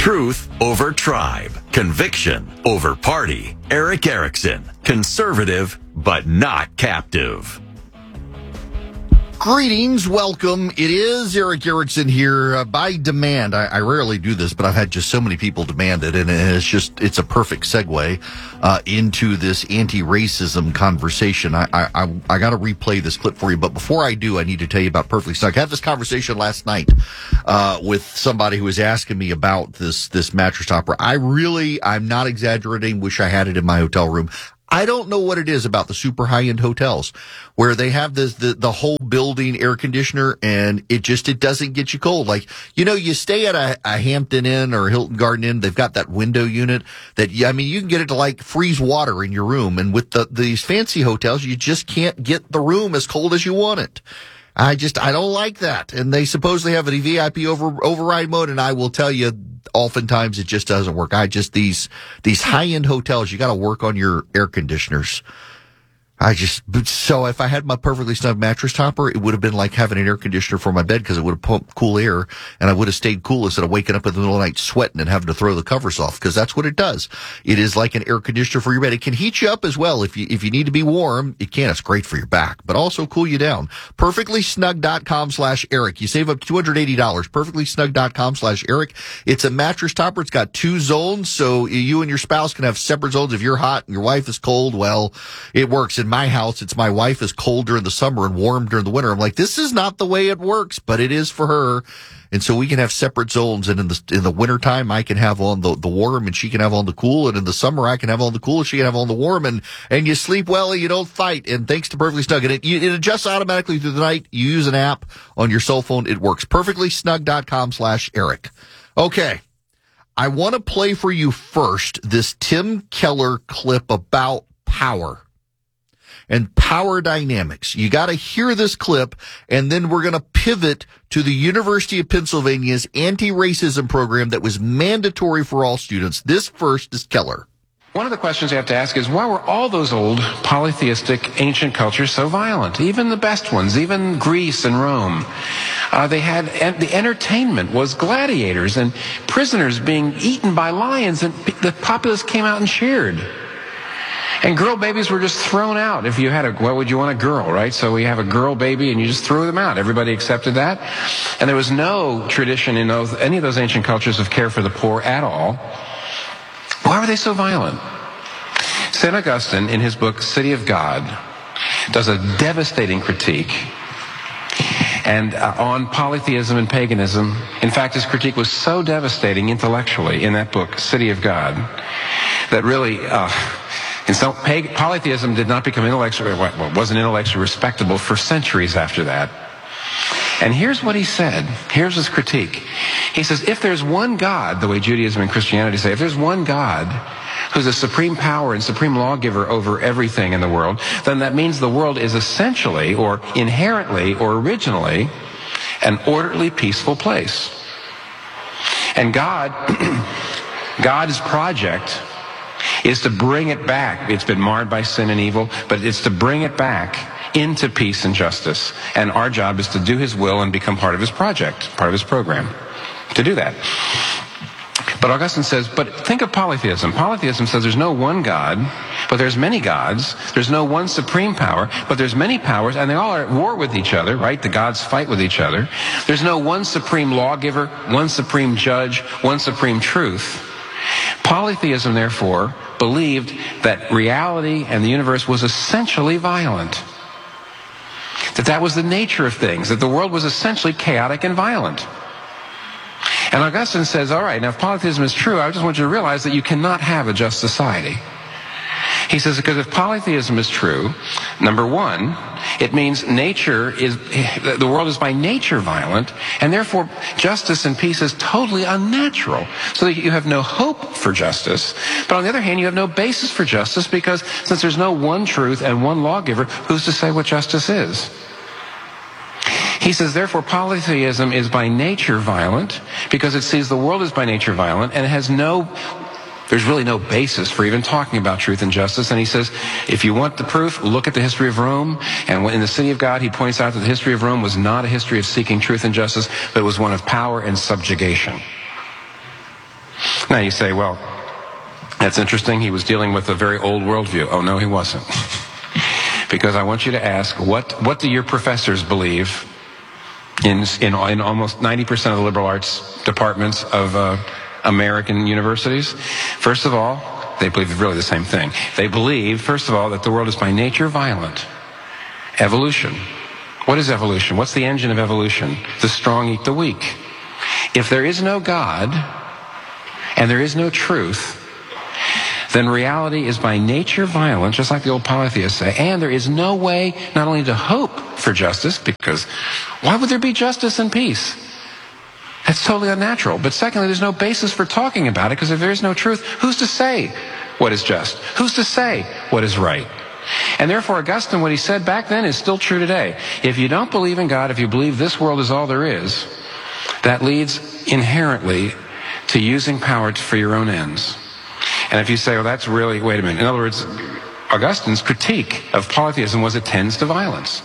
Truth over tribe. Conviction over party. Erick Erickson. Conservative, but not captive. Greetings, welcome. It is Erick Erickson here by demand. I rarely do this, but I've had just so many people demand it, and it's a perfect segue into this anti-racism conversation. I got to replay this clip for you, but before I do, I need to tell you about Perfectly Snug. I had this conversation last night with somebody who was asking me about this mattress topper. I'm not exaggerating, wish I had it in my hotel room. I don't know what it is about the super high-end hotels where they have the whole building air conditioner and it doesn't get you cold. Like, you stay at a Hampton Inn or Hilton Garden Inn, they've got that window unit that, you can get it to like freeze water in your room. And with these fancy hotels, you just can't get the room as cold as you want it. I don't like that. And they supposedly have a VIP override mode. And I will tell you, oftentimes it just doesn't work. These high-end hotels, you got to work on your air conditioners. So if I had my Perfectly Snug mattress topper, it would have been like having an air conditioner for my bed because it would have pumped cool air and I would have stayed cool instead of waking up in the middle of the night sweating and having to throw the covers off, because that's what it does. It is like an air conditioner for your bed. It can heat you up as well. If you need to be warm, it can. It's great for your back, but also cool you down. Perfectlysnug.com/Eric. You save up to $280. Perfectlysnug.com/Eric. It's a mattress topper. It's got 2 zones, so you and your spouse can have separate zones. If you're hot and your wife is cold, well, it works. In my house, it's my wife is cold during the summer and warm during the winter. I'm like, this is not the way it works, but it is for her. And so we can have separate zones. And in the wintertime, I can have on the warm and she can have on the cool. And in the summer, I can have on the cool and she can have on the warm. And you sleep well and you don't fight. And thanks to Perfectly Snug. And it adjusts automatically through the night. You use an app on your cell phone. It works. Perfectlysnug.com/Eric. Okay. I want to play for you first this Tim Keller clip about power and power dynamics. You got to hear this clip, and then we're going to pivot to the University of Pennsylvania's anti-racism program that was mandatory for all students. This first is Keller. One of the questions you have to ask is, why were all those old polytheistic ancient cultures so violent? Even the best ones, even Greece and Rome. The entertainment was gladiators and prisoners being eaten by lions, and the populace came out and cheered. And girl babies were just thrown out. If you had what would you want, a girl, right? So we have a girl baby and you just threw them out. Everybody accepted that. And there was no tradition in any of those ancient cultures of care for the poor at all. Why were they so violent? St. Augustine, in his book, City of God, does a devastating critique and on polytheism and paganism. In fact, his critique was so devastating intellectually in that book, City of God, that really... And so polytheism did not become wasn't intellectually respectable for centuries after that. And here's what he said. Here's his critique. He says, if there's one God, the way Judaism and Christianity say, if there's one God who's a supreme power and supreme lawgiver over everything in the world, then that means the world is essentially or inherently or originally an orderly, peaceful place. And God's project is to bring it back. It's been marred by sin and evil, but it's to bring it back into peace and justice. And our job is to do his will and become part of his project, part of his program, to do that. But Augustine says, but think of polytheism. Polytheism says there's no one God, but there's many gods. There's no one supreme power, but there's many powers, and they all are at war with each other, right? The gods fight with each other. There's no one supreme lawgiver, one supreme judge, one supreme truth. Polytheism, therefore, believed that reality and the universe was essentially violent. That was the nature of things, that the world was essentially chaotic and violent. And Augustine says, all right, now if polytheism is true, I just want you to realize that you cannot have a just society. He says, because if polytheism is true, number one, it means the world is by nature violent, and therefore justice and peace is totally unnatural. So that you have no hope for justice, but on the other hand, you have no basis for justice, because since there's no one truth and one lawgiver, who's to say what justice is? He says, therefore, polytheism is by nature violent, because it sees the world as by nature violent, and it has there's really no basis for even talking about truth and justice. And he says, if you want the proof, look at the history of Rome. And in the City of God, he points out that the history of Rome was not a history of seeking truth and justice, but it was one of power and subjugation. Now you say, well, that's interesting. He was dealing with a very old worldview. Oh, no, he wasn't. Because I want you to ask, what do your professors believe in almost 90% of the liberal arts departments of American universities? First of all, they believe really the same thing. They believe, first of all, that the world is by nature violent. Evolution. What is evolution? What's the engine of evolution? The strong eat the weak. If there is no God and there is no truth, then reality is by nature violent, just like the old polytheists say, and there is no way not only to hope for justice, because why would there be justice and peace? That's totally unnatural. But secondly, there's no basis for talking about it, because if there is no truth, who's to say what is just? Who's to say what is right? And therefore, Augustine, what he said back then is still true today. If you don't believe in God, if you believe this world is all there is, that leads inherently to using power for your own ends. And if you say, well, that's really, wait a minute. In other words, Augustine's critique of polytheism was it tends to violence.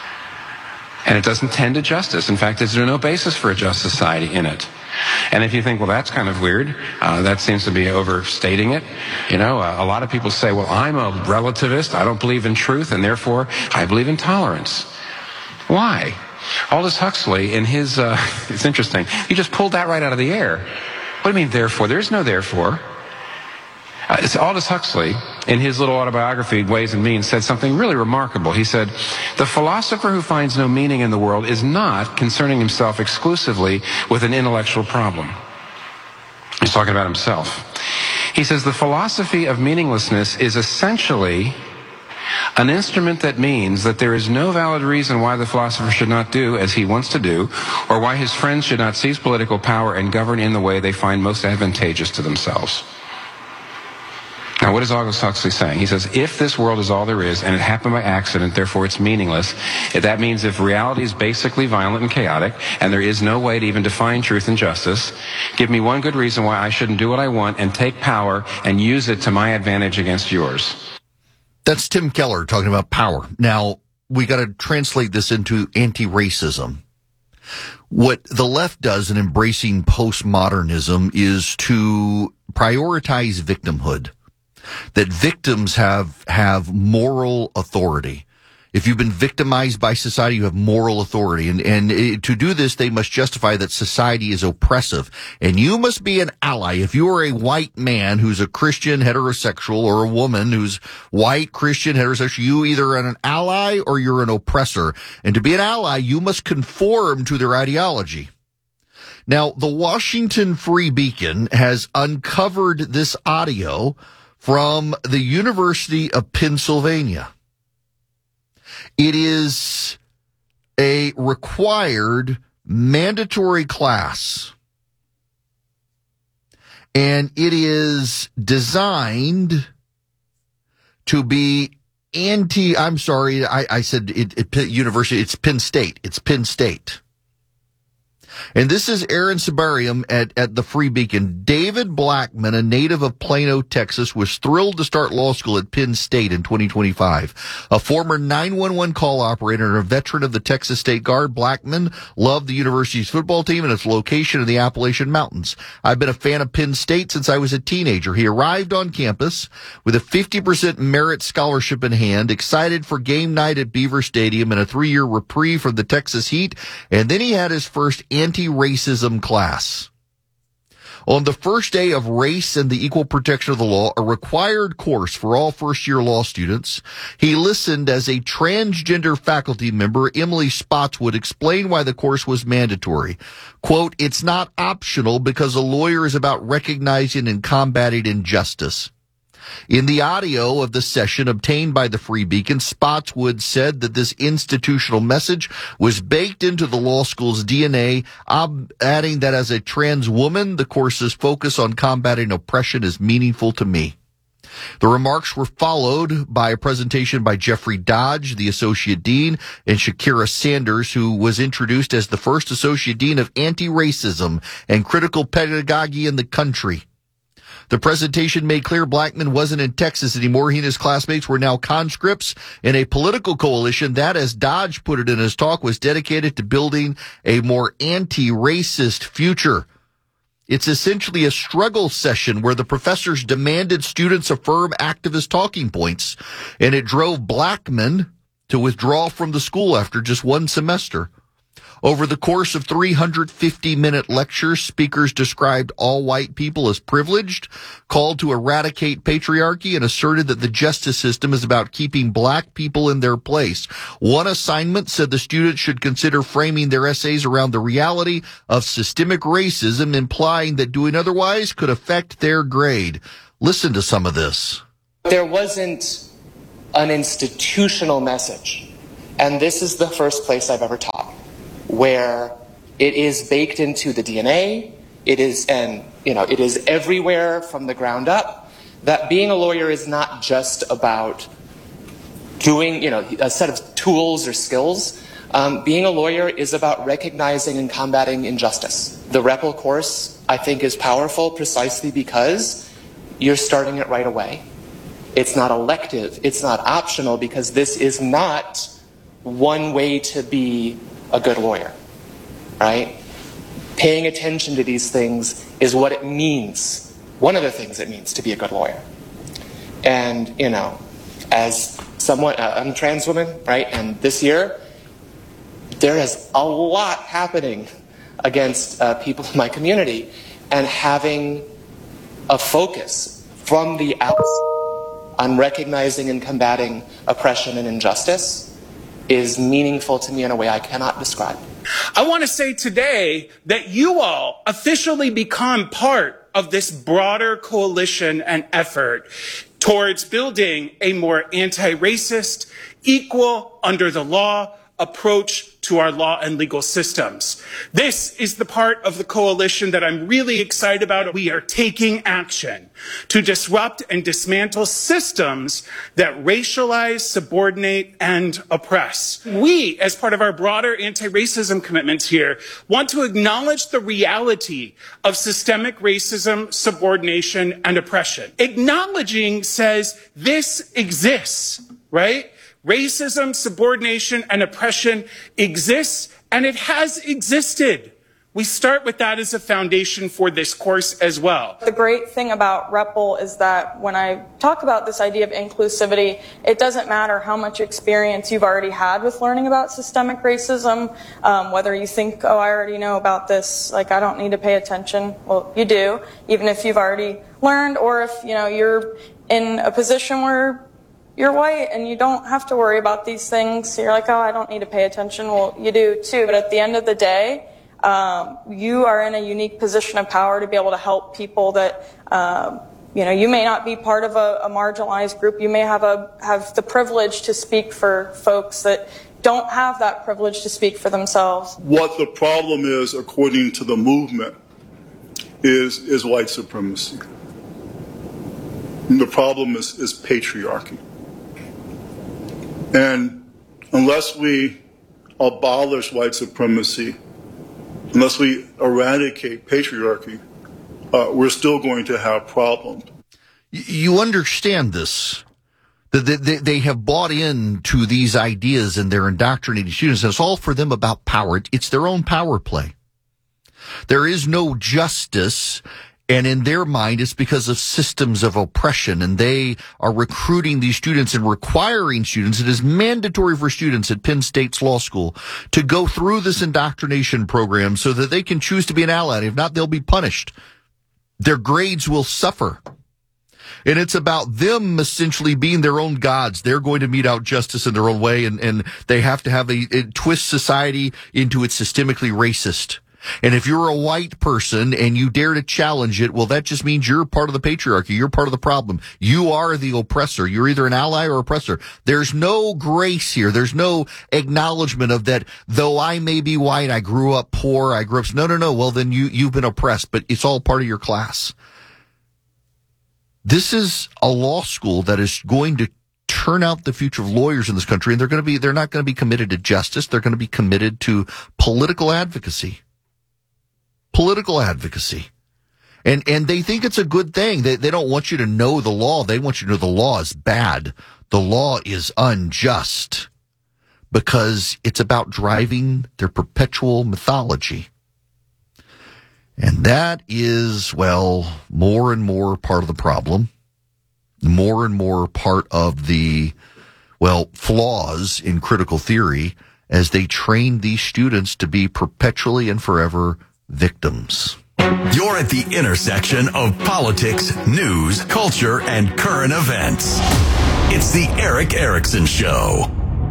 And it doesn't tend to justice. In fact, there's no basis for a just society in it. And if you think, well, that's kind of weird, that seems to be overstating it. You know, a lot of people say, well, I'm a relativist. I don't believe in truth, and therefore I believe in tolerance. Why? Aldous Huxley, in his, it's interesting, he just pulled that right out of the air. What do you mean, therefore? There's no therefore. It's Aldous Huxley, in his little autobiography, Ways and Means, said something really remarkable. He said, the philosopher who finds no meaning in the world is not concerning himself exclusively with an intellectual problem. He's talking about himself. He says, the philosophy of meaninglessness is essentially an instrument that means that there is no valid reason why the philosopher should not do as he wants to do, or why his friends should not seize political power and govern in the way they find most advantageous to themselves. Now, what is Aldous Huxley saying? He says, if this world is all there is, and it happened by accident, therefore it's meaningless, that means if reality is basically violent and chaotic, and there is no way to even define truth and justice, give me one good reason why I shouldn't do what I want and take power and use it to my advantage against yours. That's Tim Keller talking about power. Now, we got to translate this into anti-racism. What the left does in embracing postmodernism is to prioritize victimhood. That victims have moral authority. If you've been victimized by society, you have moral authority. And to do this, they must justify that society is oppressive. And you must be an ally. If you are a white man who's a Christian heterosexual, or a woman who's white, Christian, heterosexual, you either are an ally or you're an oppressor. And to be an ally, you must conform to their ideology. Now, the Washington Free Beacon has uncovered this audio from the University of Pennsylvania. It is a required mandatory class. And it is designed to be I said university, it's Penn State. It's Penn State. And this is Aaron Sabarium at the Free Beacon. David Blackman, a native of Plano, Texas, was thrilled to start law school at Penn State in 2025. A former 911 call operator and a veteran of the Texas State Guard, Blackman loved the university's football team and its location in the Appalachian Mountains. I've been a fan of Penn State since I was a teenager. He arrived on campus with a 50% merit scholarship in hand, excited for game night at Beaver Stadium and a 3-year reprieve from the Texas heat, and then he had his first anti-racism class. On the first day of Race and the Equal Protection of the Law, a required course for all first-year law students, he listened as a transgender faculty member, Emily Spotswood, explain why the course was mandatory. Quote, it's not optional because a lawyer is about recognizing and combating injustice. In the audio of the session obtained by the Free Beacon, Spotswood said that this institutional message was baked into the law school's DNA, adding that as a trans woman, the course's focus on combating oppression is meaningful to me. The remarks were followed by a presentation by Jeffrey Dodge, the Associate Dean, and Shakira Sanders, who was introduced as the first Associate Dean of Anti-Racism and Critical Pedagogy in the country. The presentation made clear Blackman wasn't in Texas anymore. He and his classmates were now conscripts in a political coalition that, as Dodge put it in his talk, was dedicated to building a more anti-racist future. It's essentially a struggle session where the professors demanded students affirm activist talking points, and it drove Blackman to withdraw from the school after just one semester. Over the course of 350-minute lectures, speakers described all white people as privileged, called to eradicate patriarchy, and asserted that the justice system is about keeping black people in their place. One assignment said the students should consider framing their essays around the reality of systemic racism, implying that doing otherwise could affect their grade. Listen to some of this. There wasn't an institutional message, and this is the first place I've ever taught, where it is baked into the DNA, it is everywhere from the ground up, that being a lawyer is not just about doing, a set of tools or skills. Being a lawyer is about recognizing and combating injustice. The REPL course, I think, is powerful precisely because you're starting it right away. It's not elective, it's not optional, because this is not one way to be a good lawyer, right? Paying attention to these things is what it means, one of the things it means to be a good lawyer. And, as someone, I'm a trans woman, right? And this year, there is a lot happening against people in my community, and having a focus from the outset on recognizing and combating oppression and injustice is meaningful to me in a way I cannot describe. I want to say today that you all officially become part of this broader coalition and effort towards building a more anti-racist, equal, under the law approach to our law and legal systems. This is the part of the coalition that I'm really excited about. We are taking action to disrupt and dismantle systems that racialize, subordinate, and oppress. We, as part of our broader anti-racism commitments here, want to acknowledge the reality of systemic racism, subordination, and oppression. Acknowledging says this exists, right? Racism, subordination, and oppression exists, and it has existed. We start with that as a foundation for this course as well. The great thing about REPL is that when I talk about this idea of inclusivity, it doesn't matter how much experience you've already had with learning about systemic racism, whether you think, oh, I already know about this, like I don't need to pay attention. Well, you do, even if you've already learned, or if you're in a position where you're white and you don't have to worry about these things. So you're like, oh, I don't need to pay attention. Well, you do too. But at the end of the day, you are in a unique position of power to be able to help people that, you may not be part of a marginalized group. You may have the privilege to speak for folks that don't have that privilege to speak for themselves. What the problem is, according to the movement, is white supremacy. And the problem is patriarchy. And unless we abolish white supremacy, unless we eradicate patriarchy, we're still going to have problems. You understand this, that they have bought into these ideas and they're indoctrinating students, and it's all for them about power. It's their own power play. There is no justice. And in their mind, it's because of systems of oppression, and they are recruiting these students and requiring students. It is mandatory for students at Penn State's law school to go through this indoctrination program so that they can choose to be an ally. If not, they'll be punished. Their grades will suffer. And it's about them essentially being their own gods. They're going to mete out justice in their own way, and they have to have a twist society into its systemically racist. And if you're a white person and you dare to challenge it, well, that just means you're part of the patriarchy. You're part of the problem. You are the oppressor. You're either an ally or oppressor. There's no grace here. There's no acknowledgement of that. Though I may be white, I grew up poor. No. Well, then you've been oppressed, but it's all part of your class. This is a law school that is going to turn out the future of lawyers in this country, and they're not going to be committed to justice. They're going to be committed to political advocacy. Political advocacy. And they think it's a good thing. They don't want you to know the law. They want you to know the law is bad. The law is unjust because it's about driving their perpetual mythology. And that is, well, more and more part of the problem, more and more part of the, well, flaws in critical theory as they train these students to be perpetually and forever victims. You're at the intersection of politics, news, culture, and current events. It's the Erick Erickson Show.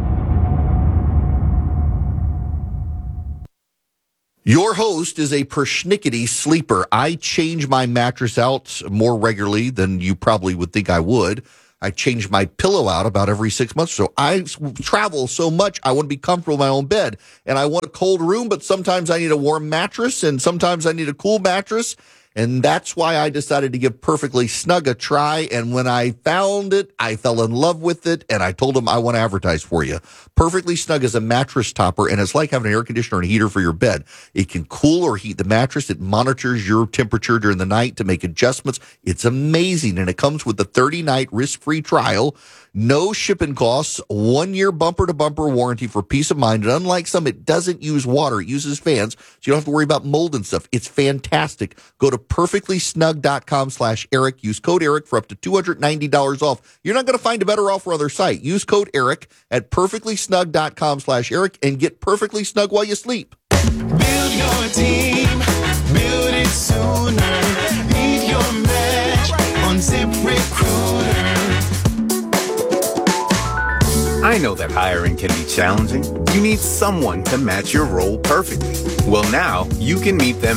Your host is a persnickety sleeper. I change my mattress out more regularly than you probably would think I would. I change my pillow out about every 6 months or so. I travel so much, I want to be comfortable in my own bed. And I want a cold room, but sometimes I need a warm mattress, and sometimes I need a cool mattress. And that's why I decided to give Perfectly Snug a try. And when I found it, I fell in love with it. And I told them, I want to advertise for you. Perfectly Snug is a mattress topper, and it's like having an air conditioner and a heater for your bed. It can cool or heat the mattress. It monitors your temperature during the night to make adjustments. It's amazing. And it comes with a 30-night risk-free trial. No shipping costs, 1 year bumper-to-bumper warranty for peace of mind. And unlike some, it doesn't use water. It uses fans, so you don't have to worry about mold and stuff. It's fantastic. Go to perfectlysnug.com/Eric. Use code Eric for up to $290 off. You're not going to find a better offer on their site. Use code Eric at perfectlysnug.com/Eric and get perfectly snug while you sleep. Build your team, build it sooner. Leave your match on ZipRecruiter. I know that hiring can be challenging. You need someone to match your role perfectly. Well, now you can meet them